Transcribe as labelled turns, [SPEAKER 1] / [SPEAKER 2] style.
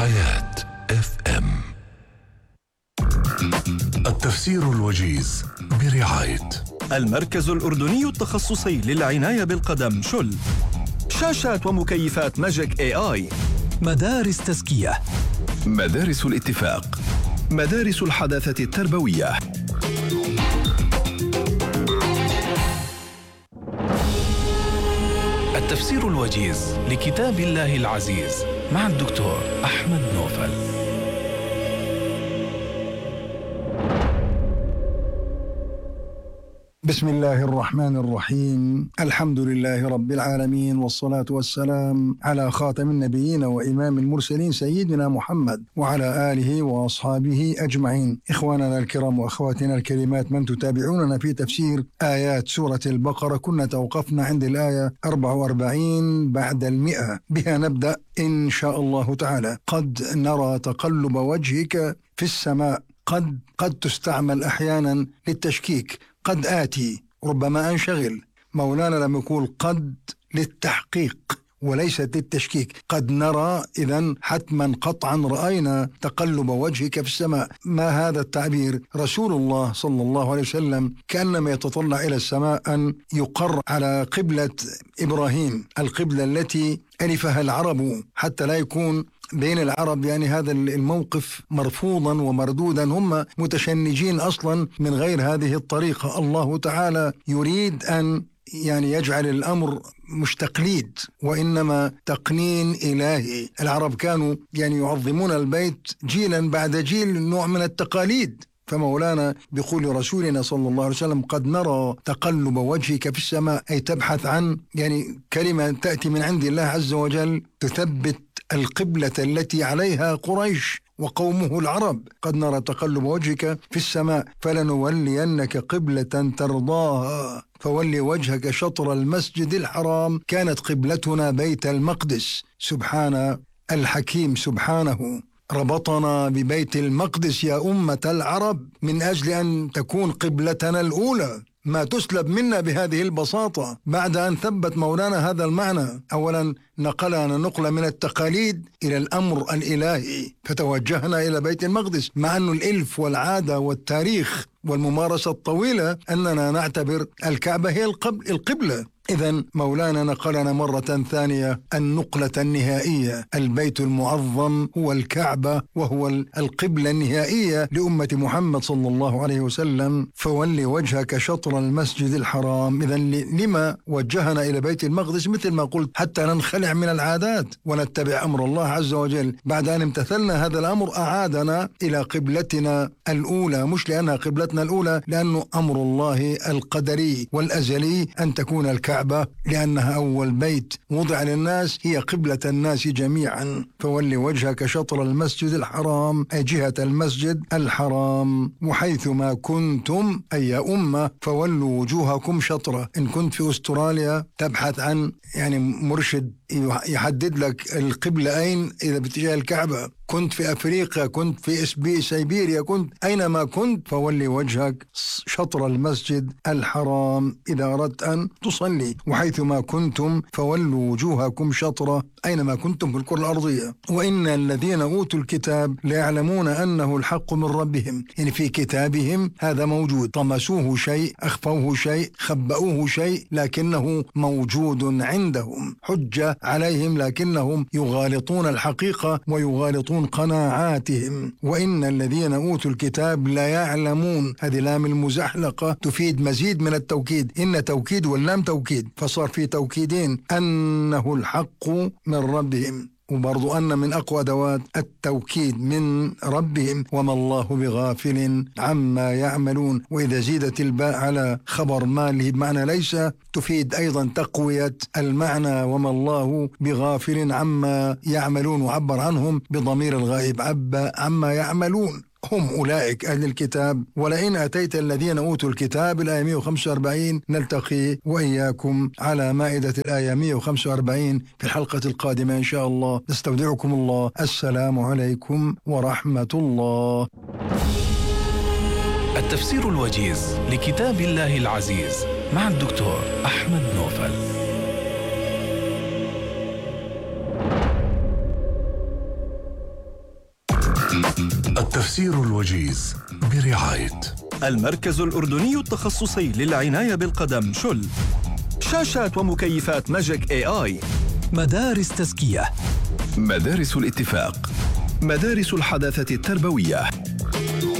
[SPEAKER 1] حياة FM. التفسير الوجيز برعاية
[SPEAKER 2] المركز الأردني التخصصي للعناية بالقدم شل، شاشات ومكيفات ماجيك AI، مدارس تزكية، مدارس الاتفاق، مدارس الحداثة التربوية.
[SPEAKER 1] التفسير الوجيز لكتاب الله العزيز مع الدكتور أحمد نوفل.
[SPEAKER 3] بسم الله الرحمن الرحيم. الحمد لله رب العالمين، والصلاة والسلام على خاتم النبيين وإمام المرسلين سيدنا محمد وعلى آله وأصحابه أجمعين. إخواننا الكرام وأخواتنا الكريمات من تتابعوننا في تفسير آيات سورة البقرة، كنا توقفنا عند الآية 44 بعد 100، بها نبدأ إن شاء الله تعالى. قد نرى تقلب وجهك في السماء. قد تستعمل أحيانا للتشكيك، قد آتي، ربما أنشغل. مولانا لم يقول قد للتحقيق وليست للتشكيك. قد نرى، إذن حتما قطعا رأينا تقلب وجهك في السماء. ما هذا التعبير؟ رسول الله صلى الله عليه وسلم كأنما يتطلع إلى السماء أن يقر على قبلة إبراهيم، القبلة التي ألفها العرب، حتى لا يكون بين العرب يعني هذا الموقف مرفوضا ومردودا، هم متشنجين أصلا من غير هذه الطريقة. الله تعالى يريد أن يجعل الأمر مش تقليد وإنما تقنين إلهي. العرب كانوا يعظمون البيت جيلا بعد جيل، نوع من التقاليد. فمولانا بيقول رسولنا صلى الله عليه وسلم قد نرى تقلب وجهك في السماء، أي تبحث عن كلمة تأتي من عند الله عز وجل تثبت القبلة التي عليها قريش وقومه العرب. قد نرى تقلب وجهك في السماء فلنولينك قبلة ترضاها فولي وجهك شطر المسجد الحرام. كانت قبلتنا بيت المقدس. سبحان الحكيم سبحانه، ربطنا ببيت المقدس يا أمة العرب من أجل أن تكون قبلتنا الأولى. ما تسلب منا بهذه البساطة بعد أن ثبت مولانا هذا المعنى. أولا نقلنا نقلة من التقاليد إلى الأمر الإلهي، فتوجهنا إلى بيت المقدس، مع أن الإلف والعادة والتاريخ والممارسة الطويلة أننا نعتبر الكعبة هي القبلة. إذن مولانا نقلنا مرة ثانية النقلة النهائية. البيت المعظم هو الكعبة، وهو القبلة النهائية لأمة محمد صلى الله عليه وسلم. فولي وجهك شطر المسجد الحرام. إذن لما وجهنا إلى بيت المقدس؟ مثل ما قلت، حتى ننخلع من العادات ونتبع أمر الله عز وجل. بعد أن امتثلنا هذا الأمر أعادنا إلى قبلتنا الأولى، مش لأنها قبلتنا الأولى، لأنه أمر الله القدري والأزلي أن تكون الكعبة، لأنها أول بيت وضع للناس، هي قبلة الناس جميعا. فولي وجهك شطر المسجد الحرام، أي جهة المسجد الحرام. وحيثما كنتم، أي يا أمة، فولوا وجوهكم شطرة. إن كنت في أستراليا تبحث عن مرشد يحدد لك القبلة أين إذا باتجاه الكعبة. كنت في أفريقيا، كنت في سيبيريا، كنت أينما كنت، فولي وجهك شطر المسجد الحرام إذا أردت أن تصلي. وحيثما كنتم فولوا وجوهكم شطرة، أينما كنتم في الكرة الأرضية. وإن الذين أوتوا الكتاب ليعلمون أنه الحق من ربهم، في كتابهم هذا موجود. طمسوه شيء، أخفوه شيء، خبأوه شيء، لكنه موجود عندهم، حجة عليهم، لكنهم يغالطون الحقيقة ويغالطون قناعاتهم. وإن الذين أوتوا الكتاب لا يعلمون، هذه لام المزحلقة تفيد مزيد من التوكيد. إن توكيد واللام توكيد، فصار في توكيدين، أنه الحق من ربهم، وبرضو أن من أقوى أدوات التوكيد من ربهم، وما الله بغافل عما يعملون. وإذا زيدت الباء على خبر ما اللي بمعنى ليس تفيد أيضا تقوية المعنى، وما الله بغافل عما يعملون، وعبر عنهم بضمير الغائب، عما يعملون هم أولئك أهل الكتاب. ولئن أتيت الذين أوتوا الكتاب، الآية 145. نلتقي وإياكم على مائدة الآية 145 في الحلقة القادمة إن شاء الله. نستودعكم الله. السلام عليكم ورحمة الله.
[SPEAKER 1] التفسير الوجيز لكتاب الله العزيز مع الدكتور أحمد نوفل.
[SPEAKER 4] التفسير الوجيز برعاية
[SPEAKER 2] المركز الأردني التخصصي للعناية بالقدم شل. شاشات ومكيفات ماجيك AI. مدارس تزكية. مدارس الاتفاق. مدارس الحداثة التربوية.